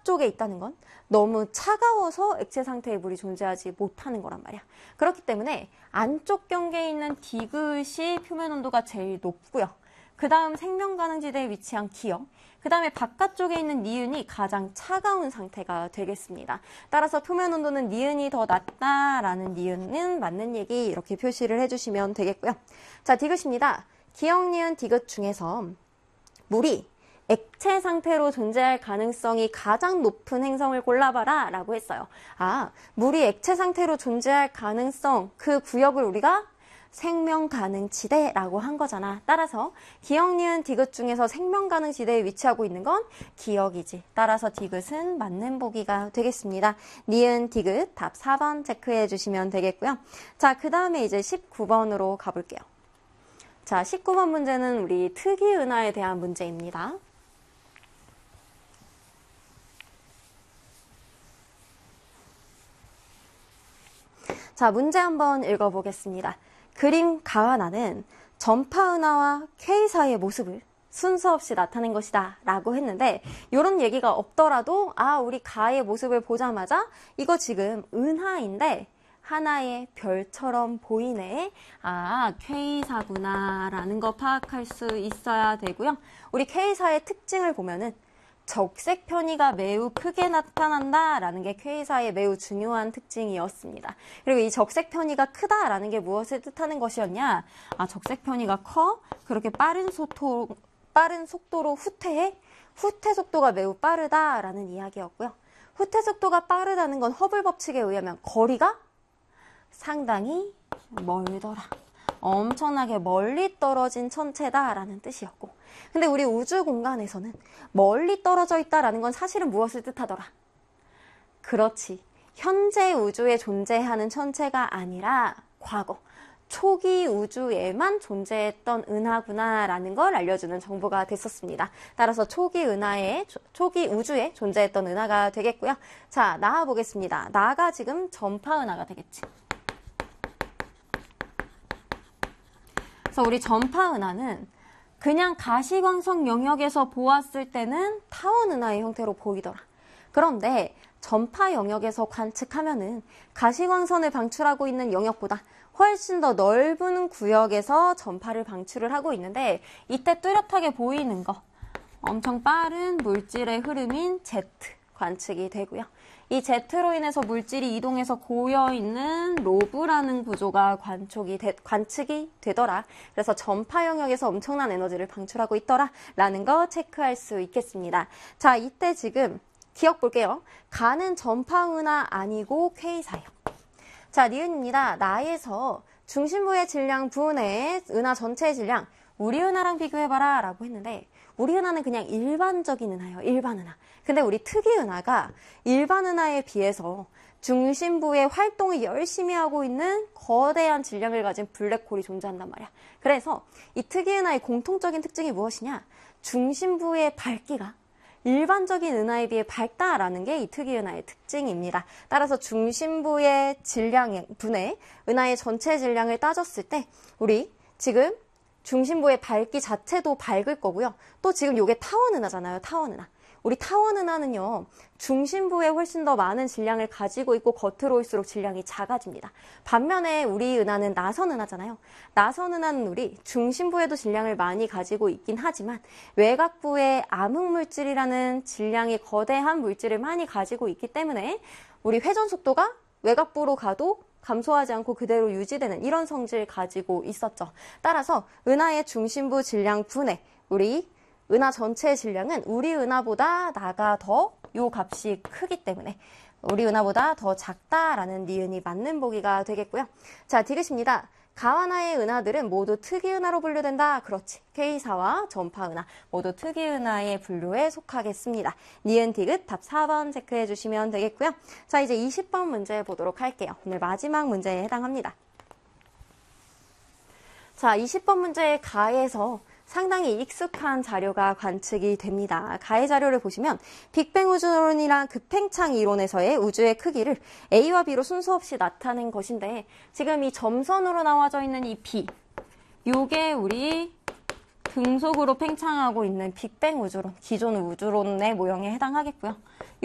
바깥쪽에 있다는 건 너무 차가워서 액체 상태의 물이 존재하지 못하는 거란 말이야. 그렇기 때문에 안쪽 경계에 있는 디귿이 표면 온도가 제일 높고요. 그 다음 생명 가능지대에 위치한 기역, 그 다음에 바깥쪽에 있는 니은이 가장 차가운 상태가 되겠습니다. 따라서 표면 온도는 니은이 더 낮다라는 니은은 맞는 얘기 이렇게 표시를 해주시면 되겠고요. 자, 디귿입니다. 기역, 니은, 디귿 중에서 물이 액체 상태로 존재할 가능성이 가장 높은 행성을 골라봐라 라고 했어요. 아, 물이 액체 상태로 존재할 가능성, 그 구역을 우리가 생명 가능 지대라고 한 거잖아. 따라서 기역, 니은, 디귿 중에서 생명 가능 지대에 위치하고 있는 건 기역이지. 따라서 디귿은 맞는 보기가 되겠습니다. 니은, 디귿 답 4번 체크해 주시면 되겠고요. 자, 그 다음에 이제 19번으로 가볼게요. 자, 19번 문제는 우리 특이은하에 대한 문제입니다. 자, 문제 한번 읽어보겠습니다. 그림 가와나는 전파은하와 K사의 모습을 순서 없이 나타낸 것이다 라고 했는데 이런 얘기가 없더라도 우리 가의 모습을 보자마자 이거 지금 은하인데 하나의 별처럼 보이네. K사구나 라는 거 파악할 수 있어야 되고요. 우리 K사의 특징을 보면은 적색 편의가 매우 크게 나타난다라는 게 K사의 매우 중요한 특징이었습니다. 그리고 이 적색 편의가 크다라는 게 무엇을 뜻하는 것이었냐? 적색 편의가 커? 그렇게 빠른 속도로 후퇴해? 후퇴 속도가 매우 빠르다라는 이야기였고요. 후퇴 속도가 빠르다는 건 허블 법칙에 의하면 거리가 상당히 멀더라. 엄청나게 멀리 떨어진 천체다라는 뜻이었고, 근데 우리 우주 공간에서는 멀리 떨어져 있다라는 건 사실은 무엇을 뜻하더라? 그렇지. 현재 우주에 존재하는 천체가 아니라 과거, 초기 우주에만 존재했던 은하구나라는 걸 알려주는 정보가 됐었습니다. 따라서 초기 우주에 존재했던 은하가 되겠고요. 자, 나와 보겠습니다. 나가 지금 전파 은하가 되겠지. 그래서 우리 전파 은하는 그냥 가시광선 영역에서 보았을 때는 타원 은하의 형태로 보이더라. 그런데 전파 영역에서 관측하면은 가시광선을 방출하고 있는 영역보다 훨씬 더 넓은 구역에서 전파를 방출을 하고 있는데 이때 뚜렷하게 보이는 거 엄청 빠른 물질의 흐름인 Z 관측이 되고요. 이 Z로 인해서 물질이 이동해서 고여있는 로브라는 구조가 관측이 되더라. 그래서 전파 영역에서 엄청난 에너지를 방출하고 있더라 라는 거 체크할 수 있겠습니다. 자, 이때 지금 기억 볼게요. 가는 전파 은하 아니고 K사요. 자, 니은입니다. 나에서 중심부의 질량 분의 은하 전체의 질량 우리 은하랑 비교해봐라 라고 했는데 우리 은하는 그냥 일반적인 은하예요. 일반 은하. 근데 우리 특이 은하가 일반 은하에 비해서 중심부의 활동을 열심히 하고 있는 거대한 질량을 가진 블랙홀이 존재한단 말이야. 그래서 이 특이 은하의 공통적인 특징이 무엇이냐? 중심부의 밝기가 일반적인 은하에 비해 밝다라는 게 이 특이 은하의 특징입니다. 따라서 중심부의 질량 분의 은하의 전체 질량을 따졌을 때 우리 지금 중심부의 밝기 자체도 밝을 거고요. 또 지금 이게 타원 은하잖아요. 타원 은하. 우리 타원 은하는요. 중심부에 훨씬 더 많은 질량을 가지고 있고 겉으로 올수록 질량이 작아집니다. 반면에 우리 은하는 나선 은하잖아요. 나선 은하는 우리 중심부에도 질량을 많이 가지고 있긴 하지만 외곽부에 암흑물질이라는 질량이 거대한 물질을 많이 가지고 있기 때문에 우리 회전 속도가 외곽부로 가도 감소하지 않고 그대로 유지되는 이런 성질을 가지고 있었죠. 따라서 은하의 중심부 질량 분의 우리 은하 전체의 질량은 우리 은하보다 나가 더 요 값이 크기 때문에 우리 은하보다 더 작다라는 니은이 맞는 보기가 되겠고요. 자, 디귿입니다. 가와나의 은하들은 모두 특이 은하로 분류된다. 그렇지. K사와 전파 은하 모두 특이 은하의 분류에 속하겠습니다. 니은 디귿 답 4번 체크해 주시면 되겠고요. 자, 이제 20번 문제 보도록 할게요. 오늘 마지막 문제에 해당합니다. 자, 20번 문제의 가에서 상당히 익숙한 자료가 관측이 됩니다. 가의 자료를 보시면 빅뱅 우주론이랑 급팽창 이론에서의 우주의 크기를 A와 B로 순서 없이 나타낸 것인데 지금 이 점선으로 나와져 있는 이 B, 요게 우리 등속으로 팽창하고 있는 빅뱅 우주론, 기존 우주론의 모형에 해당하겠고요.